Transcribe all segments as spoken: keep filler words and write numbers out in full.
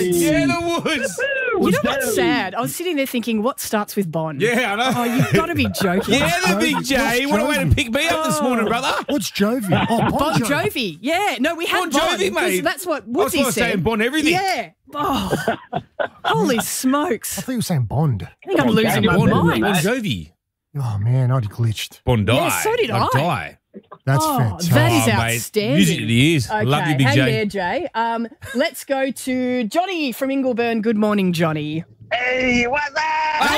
Woods. Yeah, the Woods. You know what's sad? I was sitting there thinking, what starts with Bond? Yeah, I know. Oh, you've got to be joking. Yeah, the big J. What a way to pick me up this morning, brother. What's Jovi? Oh, Bon, Bon Jovi. Jovi. Yeah. No, we had Bon Jovi, Bond, 'cause mate. That's what I was Woodsy supposed to said. say Bon everything. Yeah. Oh, holy I smokes. thought you were saying Bond. I think I'm losing my Bon, mind. Bon Jovi. Oh, man, I'd glitched. Bondi. Yeah, so did Like I. die. That's Oh, fantastic. that is Oh, mate. outstanding. Music to the ears. Okay, Love you, Big hang J. there, Jay. Um, let's go to Johnny from Ingleburn. Good morning, Johnny. Hey, what's up?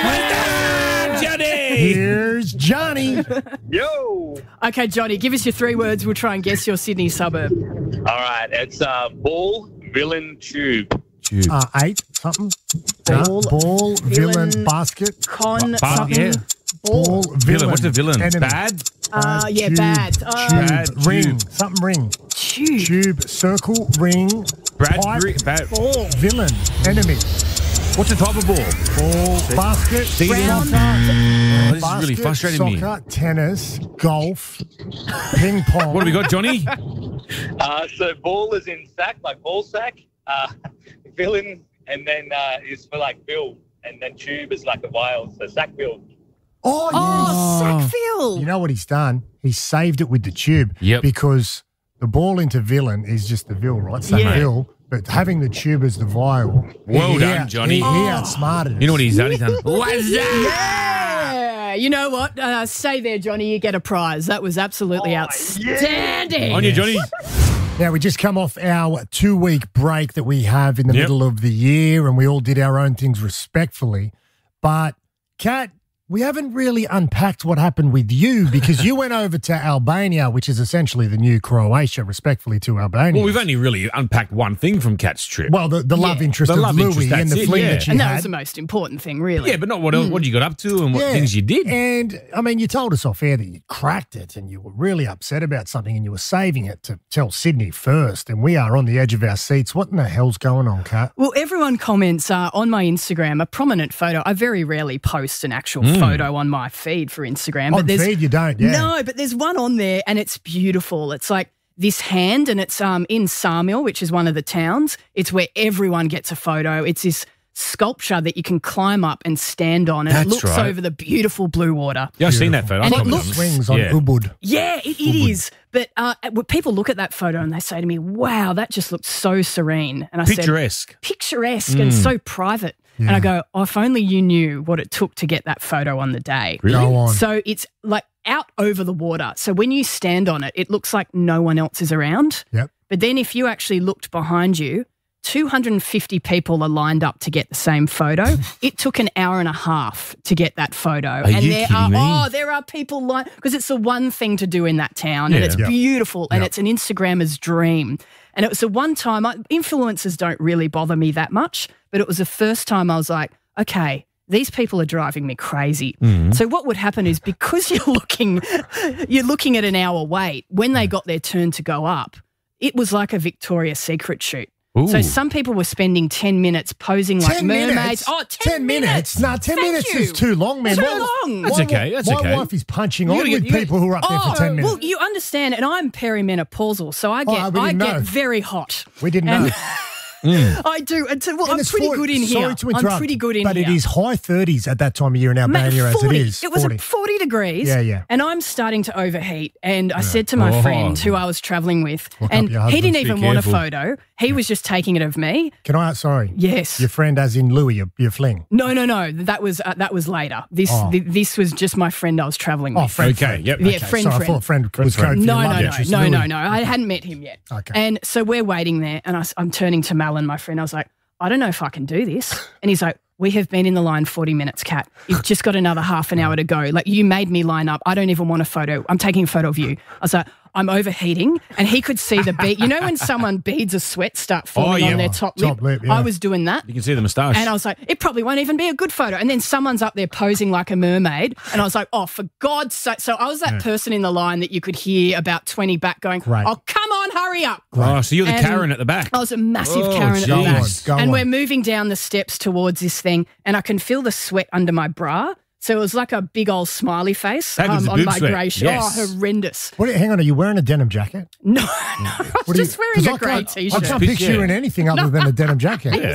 Oh, Johnny! Here's Johnny. Yo. Okay, Johnny, give us your three words. We'll try and guess your Sydney suburb. All right, it's uh, Ball, Villain, Tube. Uh, eight, something. Ball, Ball, ball villain, villain, basket. Con, Ba- something. yeah. Ball. Ball, Villain. villain. What's a villain? Enemy. Bad? Uh, yeah, tube, bad. Uh, Tube, Bad, ring, tube. something ring. Tube. Tube, circle, ring, Brad? pipe, Gre- bad. Ball. villain, enemy. What's the type of ball? Ball, basket, Round. soccer, Oh, this is basket, really frustrating me. soccer, tennis, golf, ping pong. What have we got, Johnny? Uh, so Ball is in sack, like ball sack. Uh, villain, and then uh, is for like Bill, and then Tube is like a vial, so sack Bill. Oh, Oh, yes. Sackville. You know what he's done? He's saved it with the tube. Yep. Because the ball into villain is just the vill, right? So Yeah. vill, but having the tube as the vial. Well he- done, he- Johnny. He, he Oh. outsmarted us. You know what he's done? He's done. What's that? Yeah. You know what? Uh, stay there, Johnny. You get a prize. That was absolutely outstanding. On you, Johnny. Now, we just come off our two-week break that we have in the Yep. middle of the year, and we all did our own things respectfully. But, Kat, we haven't really unpacked what happened with you because you went over to Albania, which is essentially the new Croatia, respectfully to Albania. Well, we've only really unpacked one thing from Kat's trip. Well, the, the love Yeah. interest The of love Louis interest, and that's the it, fling yeah. that she And that had. was the most important thing, really. yeah, but not what else, what you got up to and what Yeah. things you did. And, I mean, you told us off air that you cracked it and you were really upset about something and you were saving it to tell Sydney first. And we are on the edge of our seats. What in the hell's going on, Kat? Well, everyone comments uh, on my Instagram, a prominent photo. I very rarely post an actual photo on my feed for Instagram. On there's, feed, you don't, yeah. No, but there's one on there and it's beautiful. It's like this hand and it's um in Sarmil, which is one of the towns. It's where everyone gets a photo. It's this sculpture that you can climb up and stand on and That's it looks right. over the beautiful blue water. Yeah, I've seen that photo. And I've it got looks- them. Swings on Yeah. Ubud. Yeah, it, it is. But uh, when people look at that photo and they say to me, wow, that just looks so serene. And I said, Picturesque. picturesque and so private. And I go, oh, if only you knew what it took to get that photo on the day. Really? Go on. So it's like out over the water. So when you stand on it, it looks like no one else is around. Yep. But then if you actually looked behind you, two hundred fifty people are lined up to get the same photo. It took an hour and a half to get that photo. and you there kidding are me? oh, there are people lined because it's the one thing to do in that town and Yeah. it's Yep. beautiful and Yep. it's an Instagrammer's dream. And it was the one time I, influencers don't really bother me that much, but it was the first time I was like, okay, these people are driving me crazy. Mm-hmm. So what would happen is because you're looking, you're looking at an hour wait, when they got their turn to go up, it was like a Victoria's Secret shoot. Ooh. So some people were spending ten minutes posing like ten mermaids. minutes? Oh, ten, ten minutes? No, ten Thank minutes you. is too long, man. Too My- long. That's my- okay, that's my okay. wife is punching You on gotta with get- you people who are up there Oh, for ten minutes. well, you understand, and I'm perimenopausal, so I get Oh, we I didn't get know. very hot. we didn't And- know. I do. And so, well, And I'm it's pretty forty good in Sorry here. to interrupt, I'm pretty good in but here. it is high thirties at that time of year in Mate, Albania as it forty. is. It was forty. at forty degrees. Yeah, yeah. And I'm starting to overheat. And I said to my Oh. friend who I was travelling with, Look up and your he husband. didn't Be even want a careful. photo. He was just taking it of me. Can I, sorry, Yes. your friend as in Louis, your, your fling. No, no, no. That was uh, that was later. This Oh. th- this was just my friend I was travelling with. Oh, friend, Okay, friend. yep. Yeah, Okay, friend, sorry, I friend. thought friend was friend. code for No, your no, love no, interest, no, Louis. no, no. I hadn't met him yet. Okay. And so we're waiting there, and I, am turning to Malin, my friend. I was like, I don't know if I can do this. And he's like, we have been in the line forty minutes, Kat. You've just got another half an hour to go. Like, you made me line up. I don't even want a photo. I'm taking a photo of you. I was like, I'm overheating. And he could see the bead. You know when someone beads of sweat start forming yeah. on their top, Top lip? lip, yeah. I was doing that. You can see the moustache. And I was like, it probably won't even be a good photo. And then someone's up there posing like a mermaid. And I was like, oh, for God's sake. So I was that person in the line that you could hear about twenty back going, Great. oh, come on, hurry up. oh, so you're the And Karen at the back. I was a massive Oh, Karen at the back. jeez. Go on, go and on. we're moving down the steps towards this thing, and I can feel the sweat under my bra. So it was like a big old smiley face um, That was a on boob my sweat. grey shirt. Yes. Oh, horrendous. What, hang on, are you wearing a denim jacket? No, no, I was What do you- just wearing 'cause a I grey can't- t-shirt. I can't Pic- picture you yeah. in anything other than a denim jacket. Yeah.